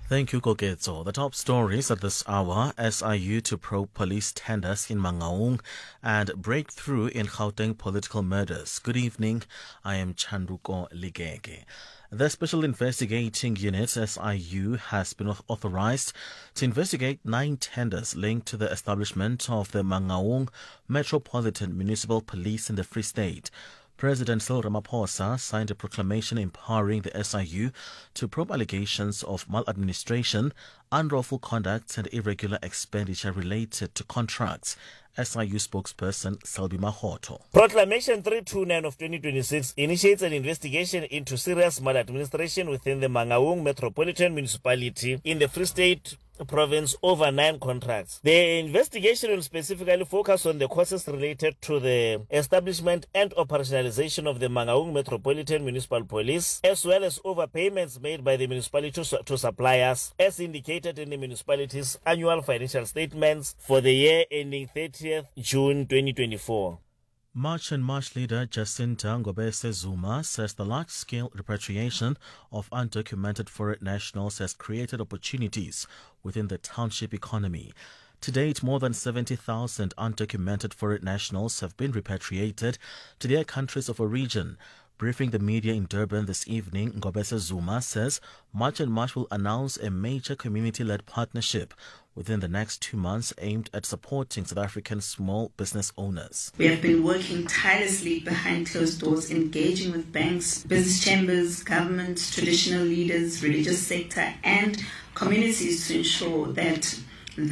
Thank you, Koketso. The top stories at this hour: SIU to probe police tenders in Mangaung and breakthrough in Gauteng political murders. Good evening. I am Chanduko Ligege. The Special Investigating Unit, SIU, has been authorized to investigate 9 tenders linked to the establishment of the Mangaung Metropolitan Municipal Police in the Free State. President Cyril Ramaphosa signed a proclamation empowering the SIU to probe allegations of maladministration, unlawful conduct and irregular expenditure related to contracts. SIU spokesperson Selby Mahoto. Proclamation 329 of 2026 initiates an investigation into serious maladministration within the Mangaung Metropolitan Municipality in the Free State province over 9 contracts. The investigation will specifically focus on the causes related to the establishment and operationalization of the Mangaung Metropolitan Municipal Police, as well as overpayments made by the municipality to suppliers, as indicated in the municipality's annual financial statements for the year ending 30th June 2024. March and March leader Jacinta Ngobese Zuma says the large-scale repatriation of undocumented foreign nationals has created opportunities within the township economy. To date, more than 70,000 undocumented foreign nationals have been repatriated to their countries of origin. Briefing the media in Durban this evening, Ngobese Zuma says March and March will announce a major community-led partnership within the next 2 months aimed at supporting South African small business owners. We have been working tirelessly behind closed doors, engaging with banks, business chambers, government, traditional leaders, religious sector, and communities to ensure that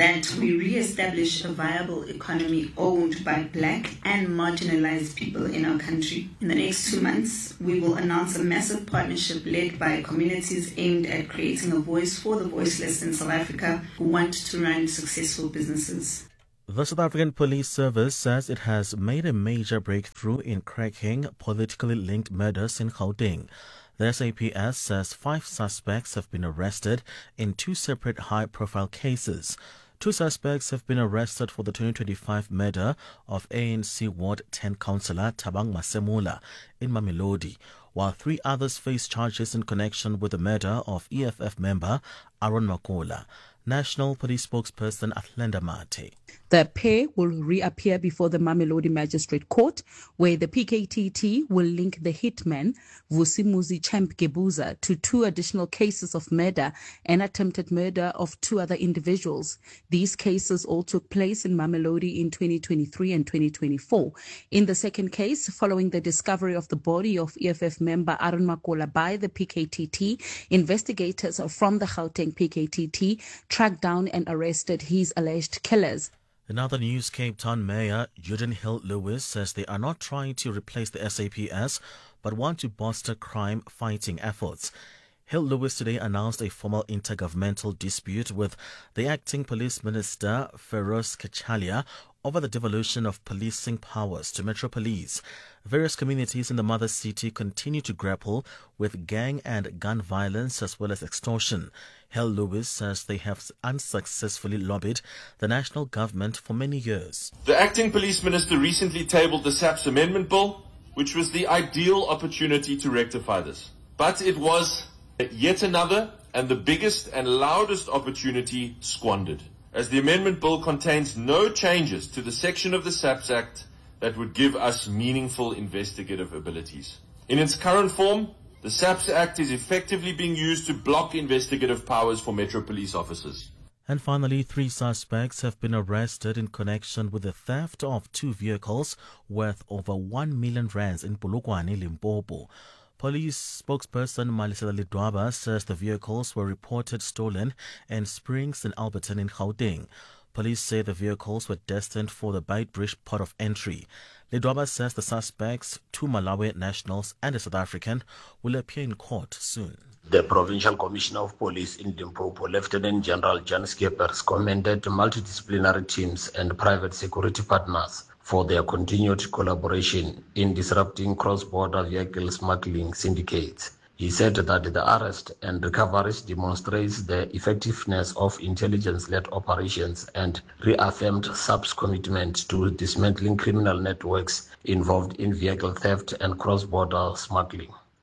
we re-establish a viable economy owned by Black and marginalized people in our country. In the next 2 months, we will announce a massive partnership led by communities aimed at creating a voice for the voiceless in South Africa who want to run successful businesses. The South African Police Service says it has made a major breakthrough in cracking politically linked murders in Gauteng. The SAPS says 5 suspects have been arrested in 2 separate high-profile cases. 2 suspects have been arrested for the 2025 murder of ANC Ward 10 councillor Thabang Masemula in Mamelodi, while 3 others face charges in connection with the murder of EFF member Aaron Makola. National Police spokesperson Athlenda Mate. The pair will reappear before the Mamelodi Magistrate Court, where the PKTT will link the hitman Vusimuzi Champ Gebuza to 2 additional cases of murder and attempted murder of 2 other individuals. These cases all took place in Mamelodi in 2023 and 2024. In the second case, following the discovery of the body of EFF member Aaron Makola by the PKTT, investigators from the Gauteng PKTT tracked down and arrested his alleged killers. In other news, Cape Town Mayor Jordan Hill-Lewis says they are not trying to replace the SAPS but want to bolster crime-fighting efforts. Hill-Lewis today announced a formal intergovernmental dispute with the acting police minister Feroz Kachalia over the devolution of policing powers to Metro Police. Various communities in the mother city continue to grapple with gang and gun violence as well as extortion. Hill-Lewis says they have unsuccessfully lobbied the national government for many years. The acting police minister recently tabled the SAPS amendment bill, which was the ideal opportunity to rectify this. But it was yet another and the biggest and loudest opportunity squandered, as the amendment bill contains no changes to the section of the SAPS Act that would give us meaningful investigative abilities. In its current form, the SAPS Act is effectively being used to block investigative powers for Metro Police officers. And finally, 3 suspects have been arrested in connection with the theft of 2 vehicles worth over 1 million rands in Polokwane, Limpopo. Police spokesperson Malisela Lidwaba says the vehicles were reported stolen in Springs and Alberton in Gauteng. Police say the vehicles were destined for the Beitbridge port of entry. Lidwaba says the suspects, 2 Malawi nationals and a South African, will appear in court soon. The Provincial Commissioner of Police in Limpopo, Lieutenant General Jan Skeepers, commended multidisciplinary teams and private security partners for their continued collaboration in disrupting cross-border vehicle smuggling syndicates. He said that the arrest and recoveries demonstrates the effectiveness of intelligence-led operations and reaffirmed SAP's commitment to dismantling criminal networks involved in vehicle theft and cross-border smuggling.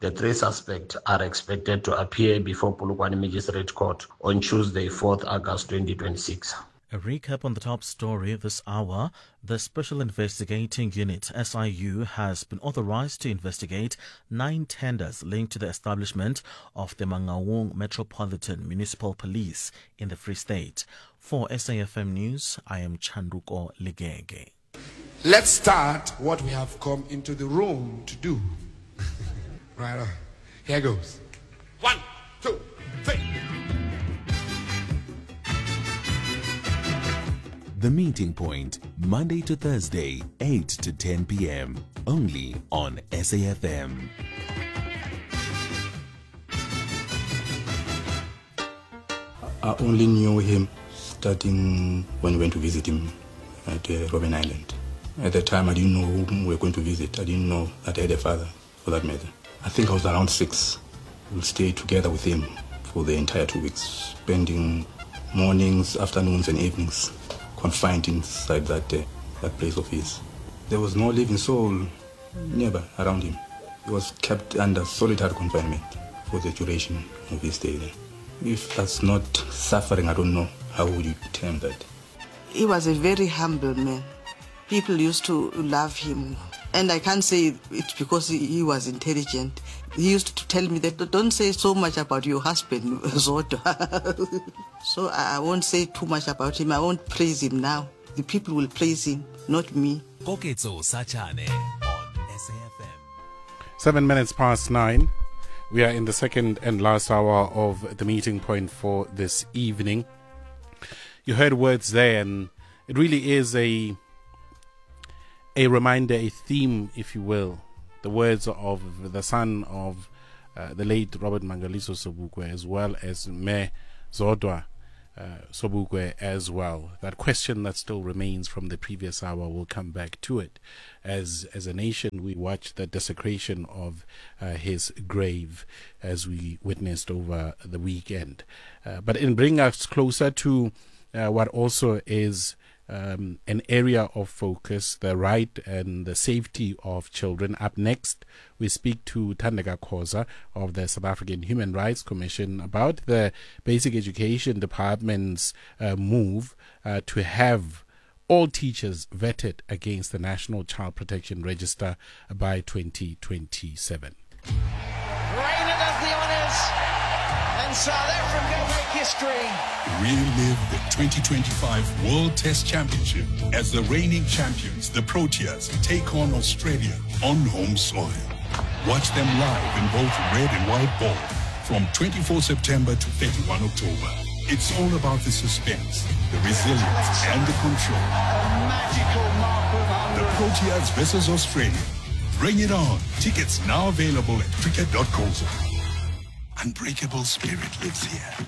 The 3 suspects are expected to appear before Polokwane Magistrate Court on Tuesday, 4th August 2026. A recap on the top story this hour. The Special Investigating Unit, SIU, has been authorized to investigate 9 tenders linked to the establishment of the Mangaung Metropolitan Municipal Police in the Free State. For SAFM News, I am Chanduko Ligege. Let's start what we have come into the room to do. Right on. Here goes. 1, 2, 3. The Meeting Point, Monday to Thursday, 8 to 10 p.m. Only on SAFM. I only knew him starting when we went to visit him at Robben Island. At the time, I didn't know whom we were going to visit. I didn't know that I had a father, for that matter. I think I was around 6. We stayed together with him for the entire 2 weeks, spending mornings, afternoons, and evenings confined inside that place of his. There was no living soul nearby around him. He was kept under solitary confinement for the duration of his stay there. If that's not suffering, I don't know how would you term that. He was a very humble man. People used to love him. And I can't say it's because he was intelligent. He used to tell me that don't say so much about your husband, Zodwa. So I won't say too much about him. I won't praise him now. The people will praise him, not me. Koketso Sachane on SAFM. 7 minutes past 9. We are in the second and last hour of the Meeting Point for this evening. You heard words there, and it really is a reminder, a theme, if you will. The words of the son of the late Robert Mangaliso Sobukwe, as well as Me Zodwa Sobukwe as well. That question that still remains from the previous hour, will come back to it. As a nation, we watch the desecration of his grave as we witnessed over the weekend. But in bringing us closer to what also is an area of focus, the right and the safety of children. Up next, we speak to Thandeka Khoza of the South African Human Rights Commission about the Basic Education Department's move to have all teachers vetted against the National Child Protection Register by 2027. Rainer does the honours, and South Africa make history. Relive the 2025 World Test Championship as the reigning champions, the Proteas, take on Australia on home soil. Watch them live in both red and white ball from 24 September to 31 October. It's all about the suspense, the resilience, and the control. A magical mark of 100. The Proteas versus Australia. Bring it on. Tickets now available at cricket.co.za. Unbreakable spirit lives here.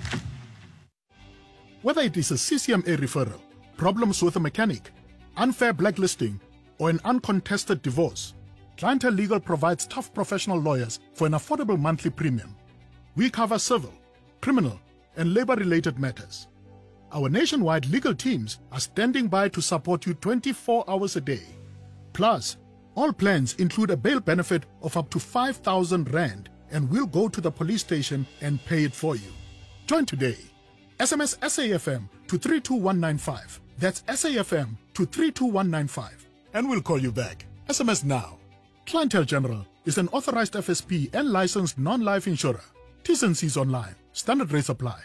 Whether it is a CCMA referral, problems with a mechanic, unfair blacklisting, or an uncontested divorce, Clientele Legal provides tough professional lawyers for an affordable monthly premium. We cover civil, criminal, and labor-related matters. Our nationwide legal teams are standing by to support you 24 hours a day. Plus, all plans include a bail benefit of up to 5,000 Rand, and we'll go to the police station and pay it for you. Join today. SMS SAFM to 32195. That's SAFM to 32195. And we'll call you back. SMS now. Clientele General is an authorized FSP and licensed non-life insurer. T's and C's online. Standard rates apply.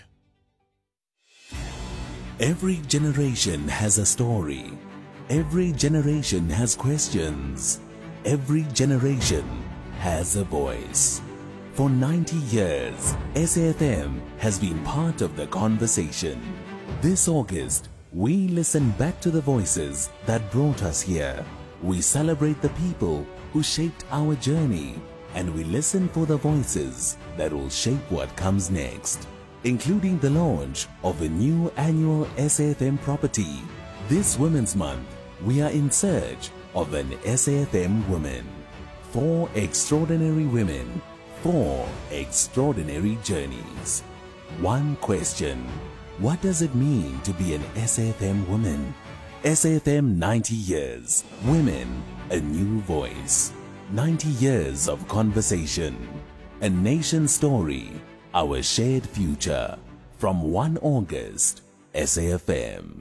Every generation has a story. Every generation has questions. Every generation has a voice. For 90 years, SAFM has been part of the conversation. This August, we listen back to the voices that brought us here. We celebrate the people who shaped our journey, and we listen for the voices that will shape what comes next, including the launch of a new annual SAFM property. This Women's Month, we are in search of an SAFM woman. 4 extraordinary women, 4 extraordinary journeys. One question: what does it mean to be an SAFM woman? SAFM 90 years. Women, a new voice. 90 years of conversation. A nation story, our shared future. From 1 August, SAFM.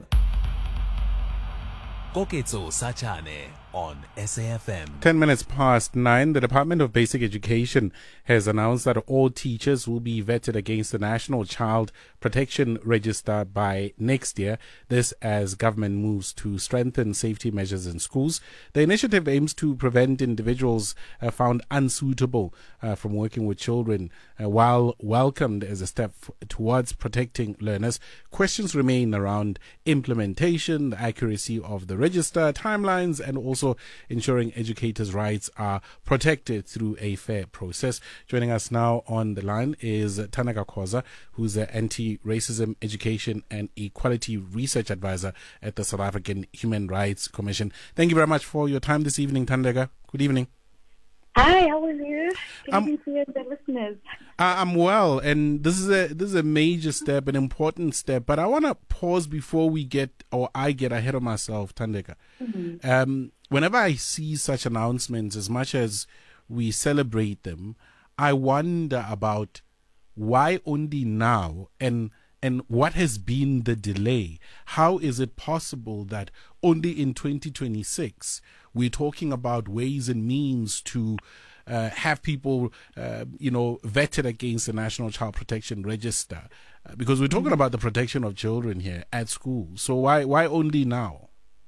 Koketso Sachane on SAFM. 10 minutes past 9, the Department of Basic Education has announced that all teachers will be vetted against the National Child Protection Register by next year. This as government moves to strengthen safety measures in schools. The initiative aims to prevent individuals found unsuitable from working with children. While welcomed as a step towards protecting learners, questions remain around implementation, the accuracy of the register, timelines, and also ensuring educators' rights are protected through a fair process. Joining us now on the line is Thaneka Khoza, who's the Anti-Racism Education and Equality Research Advisor at the South African Human Rights Commission. Thank you very much for your time this evening, Thaneka. Good evening. Hi, how are you? Good evening to you and the listeners. I'm well, and this is a major step, an important step. But I want to pause before I get ahead of myself, Thaneka. Mm-hmm. Whenever I see such announcements, as much as we celebrate them, I wonder about why only now and what has been the delay. How is it possible that only in 2026 we're talking about ways and means to have people, vetted against the National Child Protection Register? Because we're talking about the protection of children here at school. So why only now?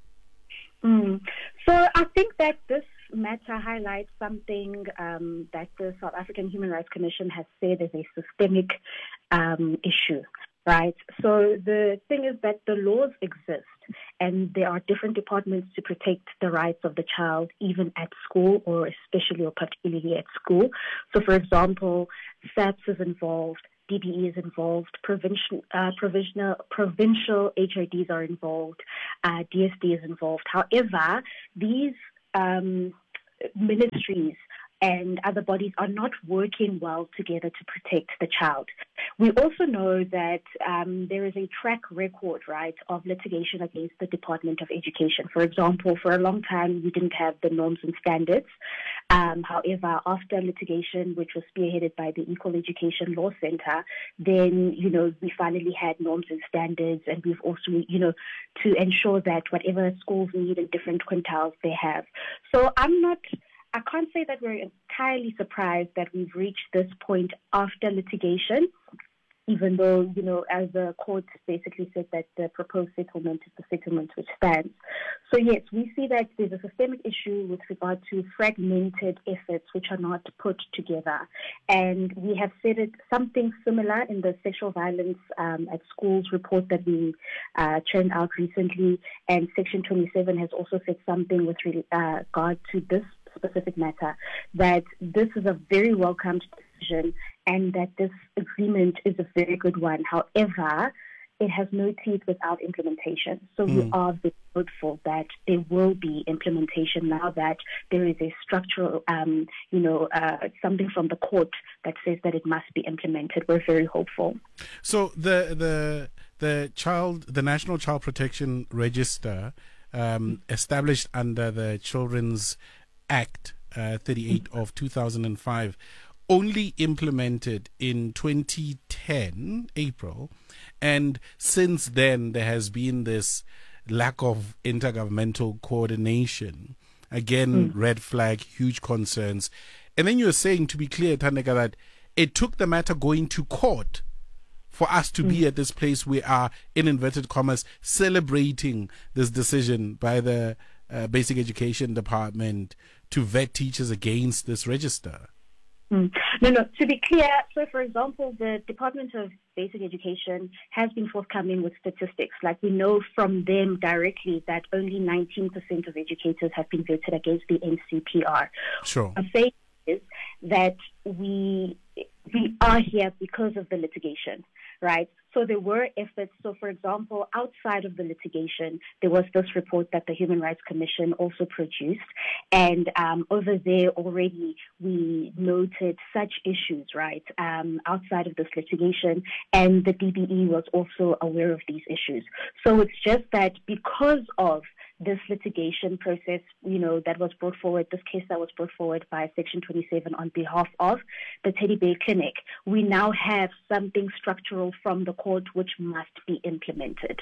So I think that this matter highlights something that the South African Human Rights Commission has said is a systemic issue, right? So the thing is that the laws exist and there are different departments to protect the rights of the child, even at school or especially or particularly at school. So for example, SAPS is involved, DBE is involved, provincial HIDs are involved, DSD is involved. However, these ministries and other bodies are not working well together to protect the child. We also know that there is a track record, right, of litigation against the Department of Education. For example, for a long time, we didn't have the norms and standards. However, after litigation, which was spearheaded by the Equal Education Law Center, then, we finally had norms and standards, and we've also, to ensure that whatever schools need in different quintiles they have. So I can't say that we're entirely surprised that we've reached this point after litigation, even though, as the court basically said that the proposed settlement is the settlement which stands. So yes, we see that there's a systemic issue with regard to fragmented efforts which are not put together. And we have said something similar in the sexual violence at schools report that we churned out recently. And Section 27 has also said something with regard to this specific matter, that this is a very welcomed decision and that this agreement is a very good one. However, it has no teeth without implementation. So we are very hopeful that there will be implementation now that there is a structural, something from the court that says that it must be implemented. We're very hopeful. So the National Child Protection Register, established under the Children's Act 38 of 2005, only implemented in 2010, April, and since then there has been this lack of intergovernmental coordination. Again, red flag, huge concerns. And then you're saying, to be clear, Thaneka, that it took the matter going to court for us to be at this place we are, in inverted commas, celebrating this decision by the Basic Education Department to vet teachers against this register. No, to be clear, so for example, the Department of Basic Education has been forthcoming with statistics. Like, we know from them directly that only 19% of educators have been voted against the NCPR. Sure. I'm saying is that we are here because of the litigation, right? So there were efforts. So, for example, outside of the litigation, there was this report that the Human Rights Commission also produced. And over there already, we noted such issues, right, outside of this litigation. And the DBE was also aware of these issues. So it's just that because of this litigation process, that was brought forward, this case that was brought forward by Section 27 on behalf of the Teddy Bear Clinic, we now have something structural from the court which must be implemented.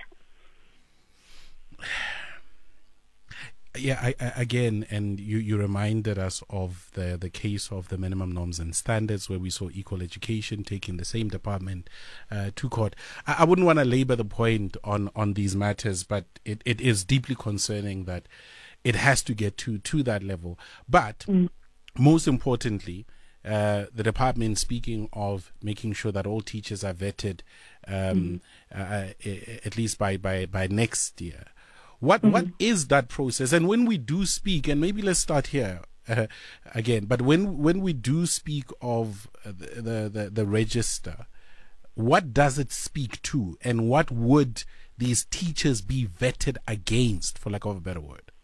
Yeah, again, and you reminded us of the case of the minimum norms and standards, where we saw equal education taking the same department to court. I wouldn't want to labor the point on these matters, but it is deeply concerning that it has to get to that level. But most importantly, the department, speaking of making sure that all teachers are vetted, at least by next year. What is that process? And when we do speak, and maybe let's start here again, but when we do speak of the register, what does it speak to, and what would these teachers be vetted against, for lack of a better word?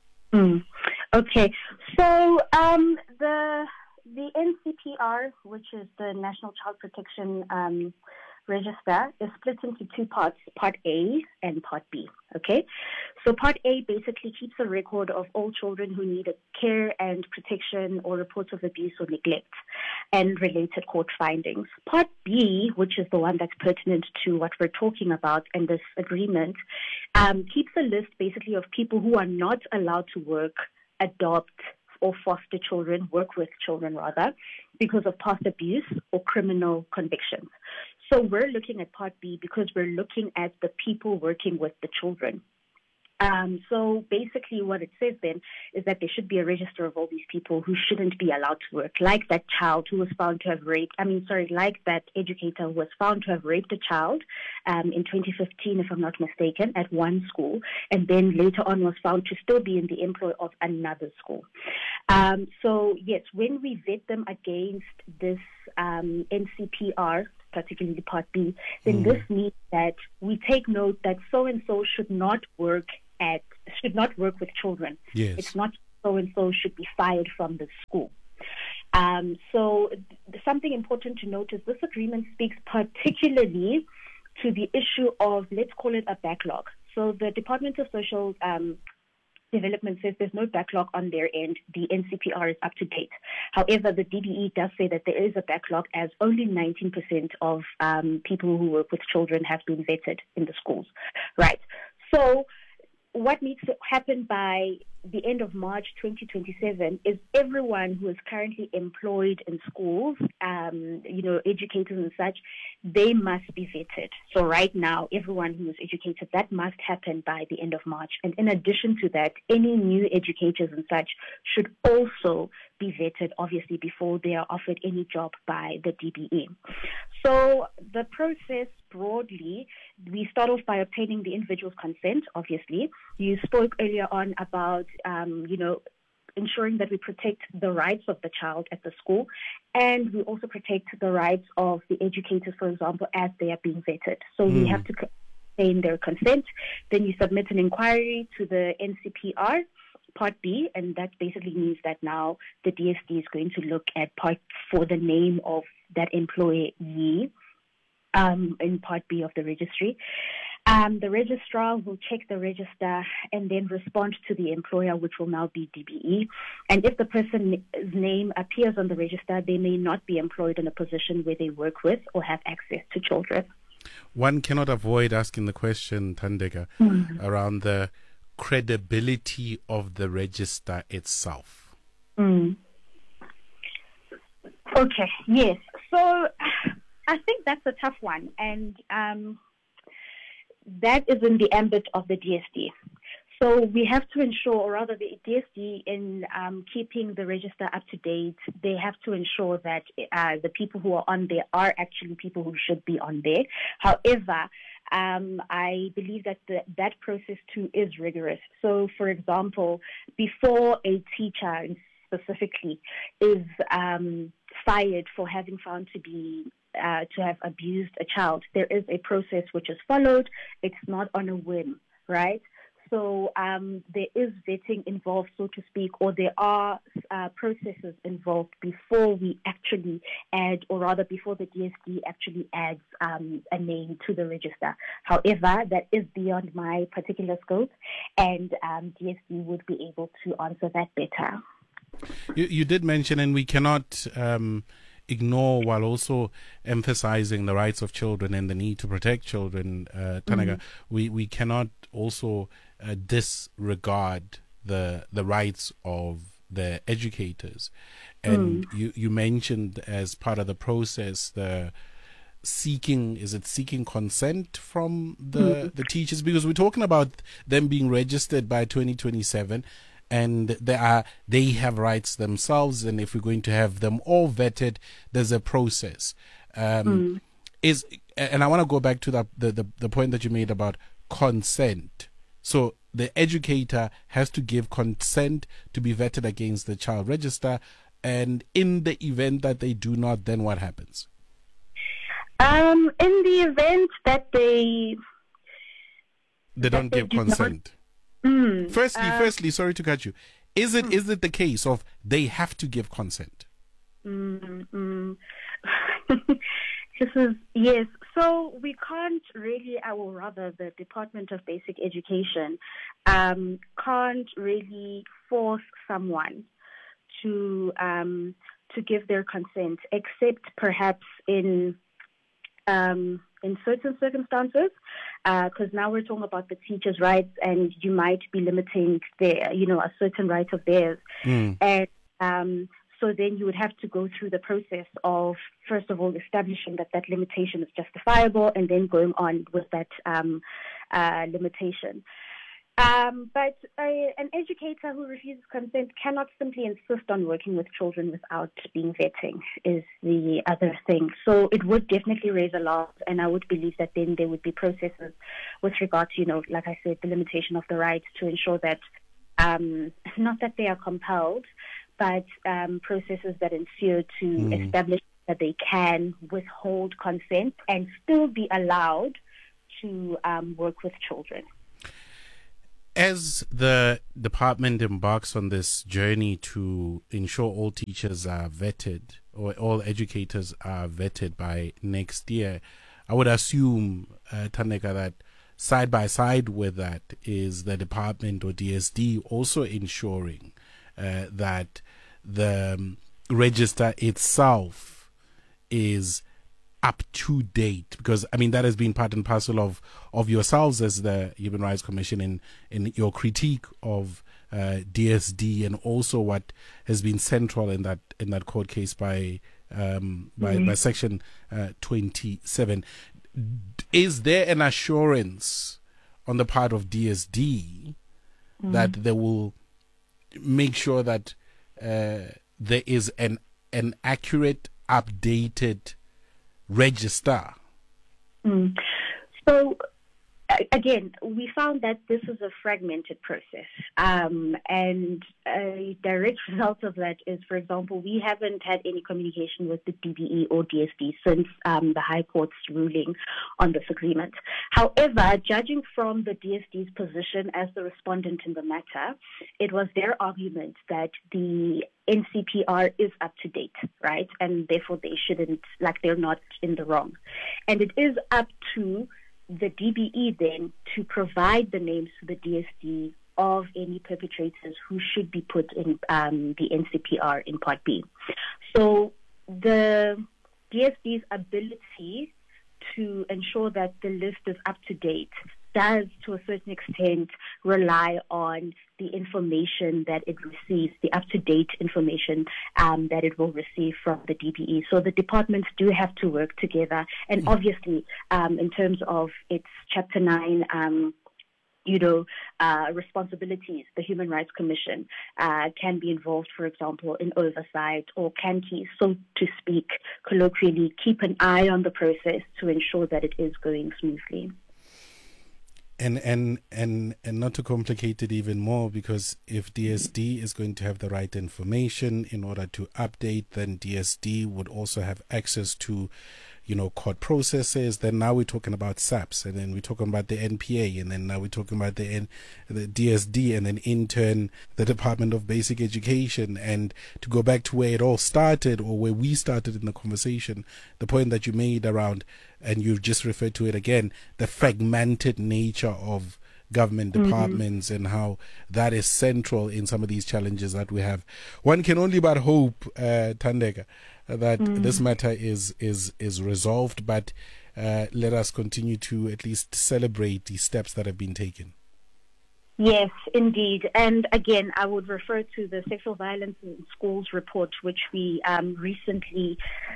Okay, so the NCPR, which is the National Child Protection Register, is split into two parts, Part A and Part B. Okay, so Part A basically keeps a record of all children who need care and protection or reports of abuse or neglect and related court findings. Part B, which is the one that's pertinent to what we're talking about in this agreement, keeps a list basically of people who are not allowed to work, adopt, or foster children, work with children rather, because of past abuse or criminal convictions. So we're looking at Part B because we're looking at the people working with the children. So basically what it says then is that there should be a register of all these people who shouldn't be allowed to work, like that child who was found to have like that educator who was found to have raped a child in 2015, if I'm not mistaken, at one school, and then later on was found to still be in the employ of another school. So yes, when we vet them against this NCPR, particularly Part B, then this means that we take note that so-and-so should not work with children. Yes. It's not so-and-so should be fired from the school. So something important to note is this agreement speaks particularly to the issue of, let's call it a backlog. So the Department of Social Development says there's no backlog on their end. The NCPR is up to date. However, the DBE does say that there is a backlog, as only 19% of people who work with children have been vetted in the schools. Right. So what needs to happen by the end of March 2027 is everyone who is currently employed in schools, educators and such, they must be vetted. So right now, everyone who is educated, that must happen by the end of March. And in addition to that, any new educators and such should also be vetted, obviously, before they are offered any job by the DBE. So the process broadly, we start off by obtaining the individual's consent, obviously. You spoke earlier on about, ensuring that we protect the rights of the child at the school, and we also protect the rights of the educators, for example, as they are being vetted. So we have to obtain their consent. Then you submit an inquiry to the NCPR, Part B, and that basically means that now the DSD is going to look at for the name of that employee in Part B of the registry. The registrar will check the register and then respond to the employer, which will now be DBE. And if the person's name appears on the register, they may not be employed in a position where they work with or have access to children. One cannot avoid asking the question, Thandeka, around the credibility of the register itself. Okay, yes. So I think that's a tough one, and that is in the ambit of the DSD. So we have to ensure, or rather the DSD, in keeping the register up to date, they have to ensure that the people who are on there are actually people who should be on there. However, I believe that that process too is rigorous. So, for example, before a teacher specifically is fired for having found to have abused a child, there is a process which is followed. It's not on a whim, right? So there is vetting involved, so to speak, or there are processes involved before we actually add, or rather before the DSD actually adds a name to the register. However, that is beyond my particular scope, and DSD would be able to answer that better. You did mention, and we cannot ignore, while also emphasizing the rights of children and the need to protect children, Tanega, we cannot also disregard the rights of the educators. And you mentioned, as part of the process, the seeking consent from the teachers, because we're talking about them being registered by 2027, and they have rights themselves, and if we're going to have them all vetted, there's a process. And I want to go back to the point that you made about consent. So the educator has to give consent to be vetted against the child register, and in the event that they do not, then what happens? In the event that they don't give consent. Firstly, sorry to cut you. Is it the case of they have to give consent? This is, yes. So we can't really, or rather the Department of Basic Education can't really force someone to give their consent, except perhaps in certain circumstances, because now we're talking about the teachers' rights, and you might be limiting a certain right of theirs, and so then you would have to go through the process of, first of all, establishing that limitation is justifiable, and then going on with that limitation. But an educator who refuses consent cannot simply insist on working with children without being vetting, is the other thing. So it would definitely raise alarm, and I would believe that then there would be processes with regard to, like I said, the limitation of the rights, to ensure that, not that they are compelled, but processes that ensure to establish that they can withhold consent and still be allowed to work with children. As the department embarks on this journey to ensure all teachers are vetted, or all educators are vetted by next year, I would assume, Taneka, that side by side with that is the department, or DSD, also ensuring that the register itself is up to date, because that has been part and parcel of yourselves as the Human Rights Commission in your critique of DSD, and also what has been central in that court case by Section 27. Is there an assurance on the part of DSD that they will make sure that there is an accurate, updated register? So again, we found that this is a fragmented process, and a direct result of that is, for example, we haven't had any communication with the DBE or DSD since the High Court's ruling on this agreement. However, judging from the DSD's position as the respondent in the matter, it was their argument that the NCPR is up to date, right? And therefore they shouldn't, they're not in the wrong. And it is up to the DBE then to provide the names to the DSD of any perpetrators who should be put in the NCPR in Part B. So the DSD's ability to ensure that the list is up to date does, to a certain extent, rely on the information that it receives, the up-to-date information that it will receive from the DBE. So the departments do have to work together. And obviously, in terms of its Chapter 9 responsibilities, the Human Rights Commission can be involved, for example, in oversight, or can, so to speak, colloquially, keep an eye on the process to ensure that it is going smoothly. And not to complicate it even more, because if DSD is going to have the right information in order to update, then DSD would also have access to court processes. Then now we're talking about SAPS, and then we're talking about the NPA, and then now we're talking about the DSD, and then in turn the Department of Basic Education. And to go back to where it all started, or where we started in the conversation, the point that you made around, and you've just referred to it again, the fragmented nature of government departments and how that is central in some of these challenges that we have. One can only but hope, Thandeka, that this matter is resolved, but let us continue to at least celebrate the steps that have been taken. Yes, indeed. And again, I would refer to the Sexual Violence in Schools report, which we recently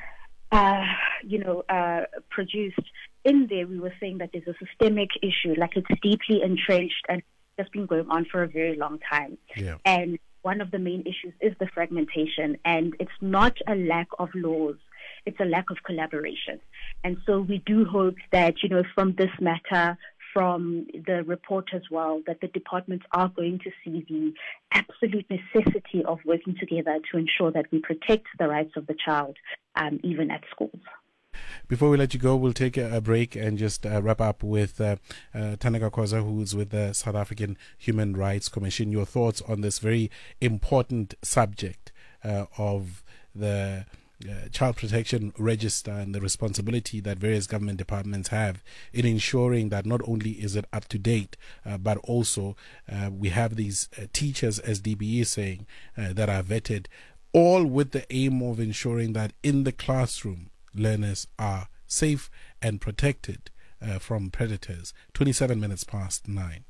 produced. In there, we were saying that there's a systemic issue, like it's deeply entrenched and it's been going on for a very long time. Yeah. And one of the main issues is the fragmentation, and it's not a lack of laws, it's a lack of collaboration. And so we do hope that, from this matter, from the report as well, that the departments are going to see the absolute necessity of working together to ensure that we protect the rights of the child, even at schools. Before we let you go, we'll take a break and just wrap up with Thandeka Khoza, who's with the South African Human Rights Commission. Your thoughts on this very important subject of the Child Protection Register and the responsibility that various government departments have in ensuring that not only is it up to date, but also we have these teachers, as DBE is saying, that are vetted, all with the aim of ensuring that in the classroom, learners are safe and protected from predators. 27 minutes past 9.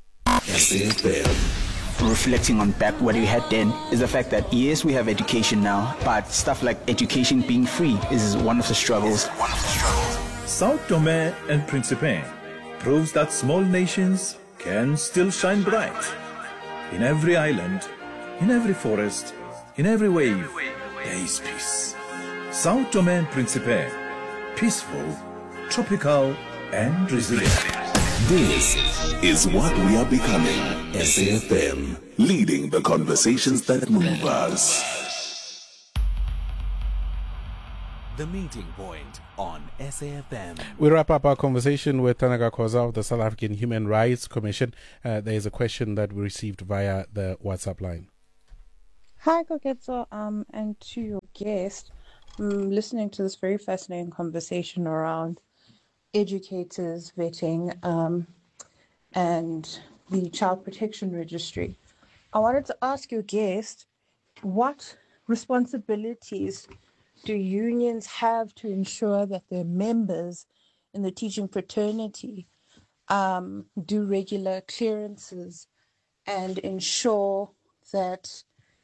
Reflecting on back what we had then is the fact that yes, we have education now, but stuff like education being free is one of the struggles. Sao Tome and Principe proves that small nations can still shine bright. In every island, in every forest, in every wave, there is peace. Sao Tome and Principe, peaceful, tropical, and resilient. This is what we are becoming. SAFM, leading the conversations that move us. The Meeting Point on SAFM. We wrap up our conversation with Thandeka Khoza of the South African Human Rights Commission. There is a question that we received via the WhatsApp line. Hi, Koketso, and to your guest. Listening to this very fascinating conversation around educators vetting and the Child Protection Registry. I wanted to ask your guest, what responsibilities do unions have to ensure that their members in the teaching fraternity do regular clearances and ensure that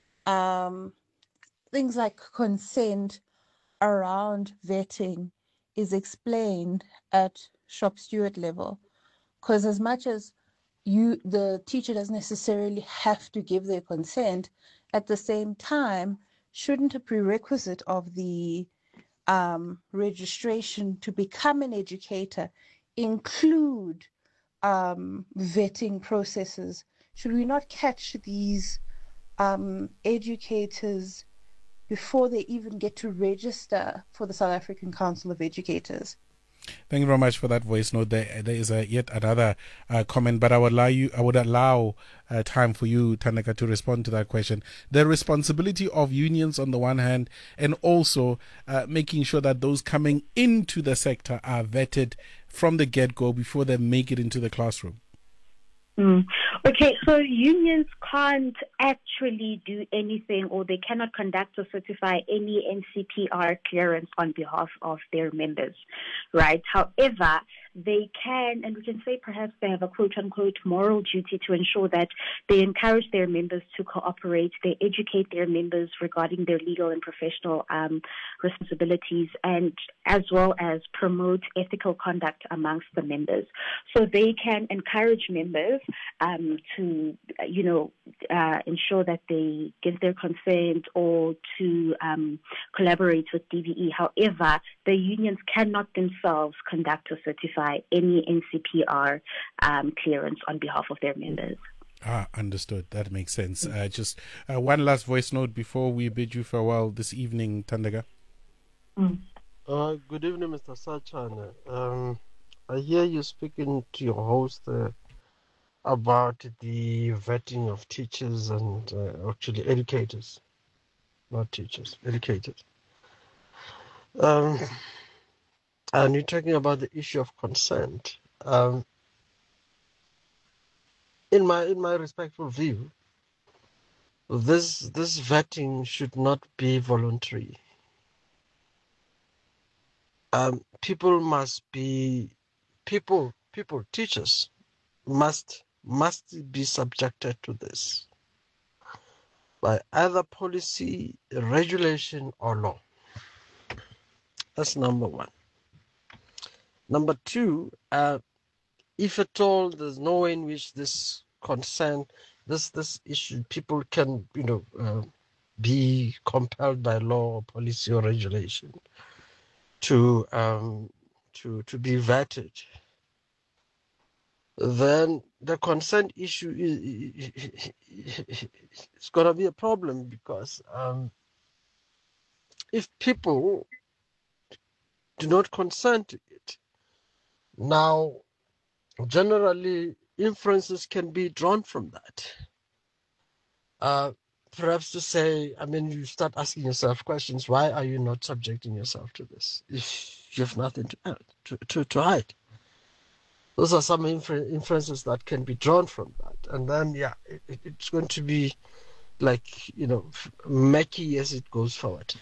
things like consent around vetting is explained at shop steward level? Because as much as the teacher doesn't necessarily have to give their consent, at the same time, shouldn't a prerequisite of the registration to become an educator include vetting processes? Should we not catch these educators before they even get to register for the South African Council of Educators? Thank you very much for that voice note. There is yet another comment, but I would allow time for you, Thandeka, to respond to that question. The responsibility of unions on the one hand, and also making sure that those coming into the sector are vetted from the get-go before they make it into the classroom. Okay, so unions can't actually do anything, or they cannot conduct or certify any NCPR clearance on behalf of their members, right? However, they can, and we can say perhaps they have a quote-unquote moral duty to ensure that they encourage their members to cooperate, they educate their members regarding their legal and professional responsibilities, and as well as promote ethical conduct amongst the members. So they can encourage members to, ensure that they give their consent or to collaborate with DBE. However, the unions cannot themselves conduct or certify any NCPR clearance on behalf of their members. Understood. That makes sense. Just one last voice note before we bid you farewell this evening, Thandeka. Good evening, Mr. Sachan. I hear you speaking to your host about the vetting of teachers and actually educators, not teachers, educators. And you're talking about the issue of consent. In my respectful view, this vetting should not be voluntary. Teachers must be subjected to this by either policy, regulation, or law. That's number one. Number two, if at all there's no way in which this consent, this issue, people can, be compelled by law or policy or regulation to be vetted, then the consent issue is going to be a problem, because if people do not consent to it, now generally inferences can be drawn from that. Perhaps to say, you start asking yourself questions: why are you not subjecting yourself to this if you have nothing to hide? Those are some inferences that can be drawn from that. And then, it's going to be murky as it goes forward.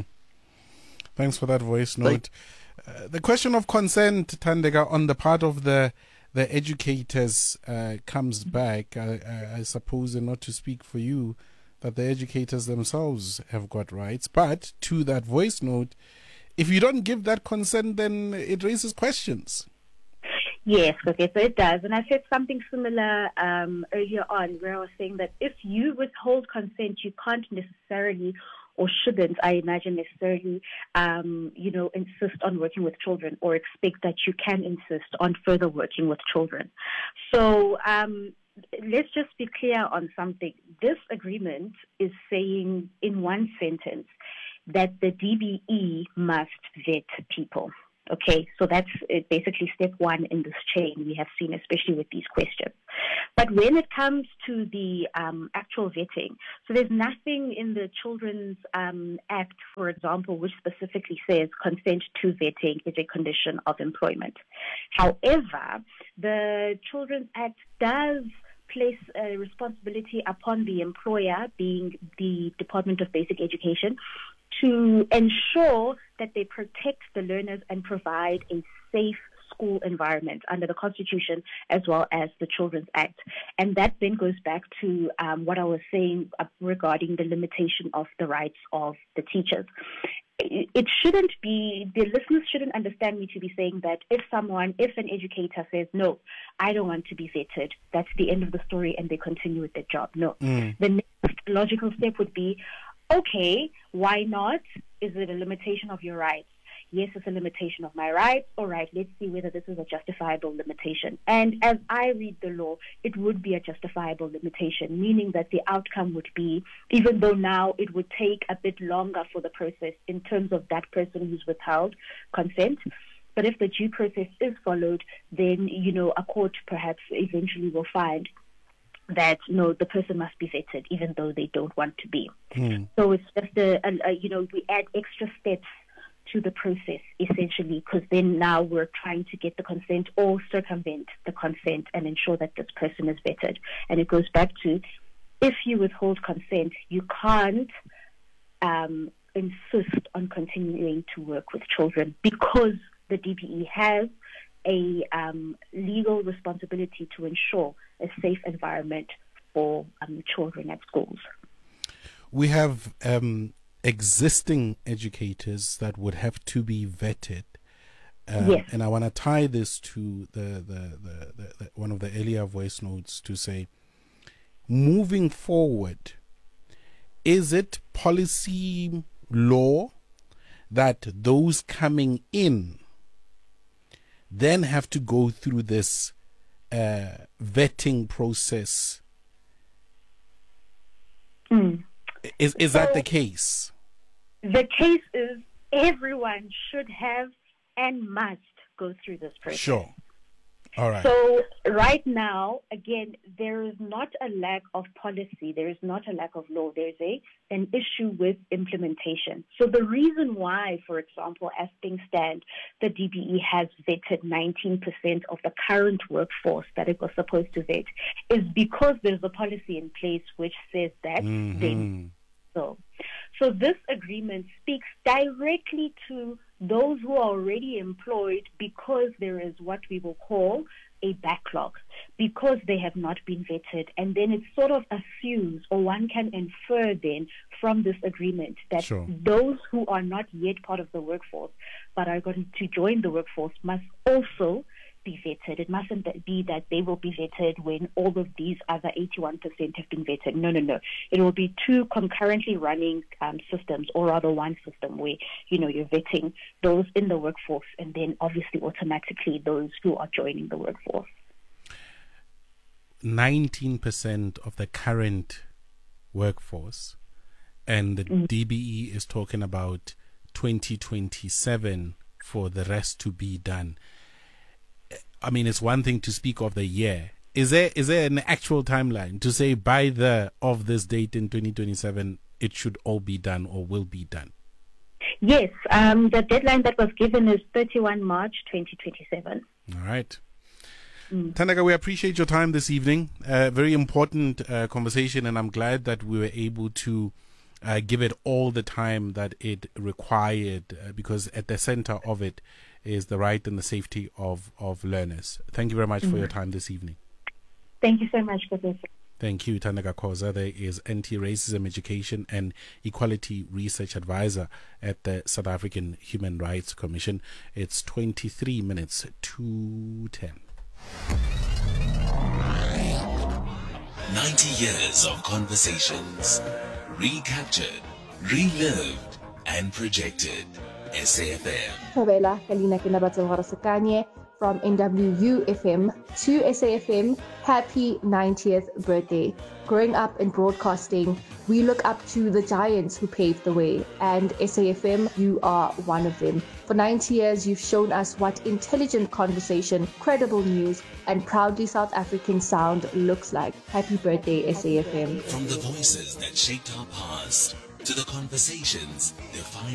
Thanks for that voice note. The question of consent, Thandeka, on the part of the educators comes back. I suppose, and not to speak for you, that the educators themselves have got rights. But to that voice note, if you don't give that consent, then it raises questions. Yes, okay, so it does. And I said something similar earlier on, where I was saying that if you withhold consent, you can't necessarily, or shouldn't, I imagine, necessarily, insist on working with children, or expect that you can insist on further working with children. So let's just be clear on something. This agreement is saying in one sentence that the DBE must vet people. Okay, so that's basically step one in this chain we have seen, especially with these questions. But when it comes to the actual vetting, so there's nothing in the Children's Act, for example, which specifically says consent to vetting is a condition of employment. However, the Children's Act does place a responsibility upon the employer, being the Department of Basic Education, to ensure that they protect the learners and provide a safe school environment under the Constitution as well as the Children's Act. And that then goes back to what I was saying regarding the limitation of the rights of the teachers. It shouldn't be, the listeners shouldn't understand me to be saying that if an educator says, no, I don't want to be vetted, that's the end of the story and they continue with their job. No. The next logical step would be, okay, why not? Is it a limitation of your rights? Yes, it's a limitation of my rights. All right, let's see whether this is a justifiable limitation. And as I read the law, it would be a justifiable limitation, meaning that the outcome would be, even though now it would take a bit longer for the process in terms of that person who's withheld consent, but if the due process is followed, then, a court perhaps eventually will find that, no, the person must be vetted, even though they don't want to be. So it's just we add extra steps to the process, essentially, because then now we're trying to get the consent or circumvent the consent and ensure that this person is vetted. And it goes back to, if you withhold consent, you can't insist on continuing to work with children, because the DBE has a legal responsibility to ensure a safe environment for children at schools. We have existing educators that would have to be vetted. Yes. And I want to tie this to the one of the earlier voice notes to say, moving forward, is it policy law that those coming in then have to go through this vetting process? Is that the case? The case is everyone should have and must go through this process. Sure. All right. So right now, again, there is not a lack of policy. There is not a lack of law. There's an issue with implementation. So the reason why, for example, as things stand, the DBE has vetted 19% of the current workforce that it was supposed to vet is because there's a policy in place which says that they So this agreement speaks directly to those who are already employed because there is what we will call a backlog, because they have not been vetted. And then it sort of assumes, or one can infer then from this agreement, that those who are not yet part of the workforce but are going to join the workforce must also be vetted. It mustn't be that they will be vetted when all of these other 81% have been vetted. No. It will be two concurrently running systems, or rather one system where, you're vetting those in the workforce and then obviously automatically those who are joining the workforce. 19% of the current workforce, and the DBE is talking about 2027 for the rest to be done. I mean, it's one thing to speak of the year. Is there an actual timeline to say by of this date in 2027 it should all be done or will be done? Yes, the deadline that was given is 31 March 2027. All right. Thandeka, we appreciate your time this evening. Very important conversation, and I'm glad that we were able to give it all the time that it required, because at the center of it is the right and the safety of learners. Thank you very much for your time this evening. Thank you so much, Professor. Thank you, Thandeka Khoza. There is Anti-Racism Education and Equality Research Advisor at the South African Human Rights Commission. It's 23 minutes to 10. 90 years of conversations, recaptured, relived, and projected. SAFM. Thabela Kalina Kinabatsa from NWU FM to SAFM. Happy 90th birthday. Growing up in broadcasting, we look up to the giants who paved the way, and SAFM, you are one of them. For 90 years, you've shown us what intelligent conversation, credible news, and proudly South African sound looks like. Happy birthday, SAFM. From the voices that shaped our past to the conversations defined